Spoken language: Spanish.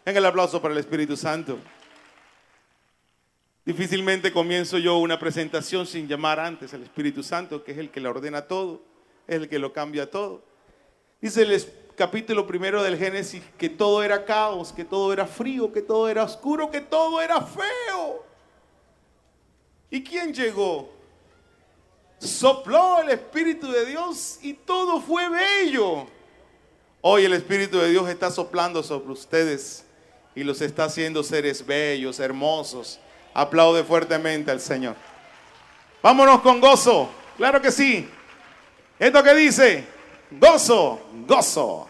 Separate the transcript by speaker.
Speaker 1: Venga el aplauso para el Espíritu Santo. Difícilmente comienzo yo una presentación sin llamar antes al Espíritu Santo, que es el que la ordena todo, es el que lo cambia todo. Dice el capítulo 1 del Génesis que todo era caos, que todo era frío, que todo era oscuro, que todo era feo. ¿Y quién llegó? Sopló el Espíritu de Dios y todo fue bello. Hoy el Espíritu de Dios está soplando sobre ustedes y los está haciendo seres bellos, hermosos. Aplaude fuertemente al Señor. Vámonos con gozo. Claro que sí. Esto que dice, gozo, gozo.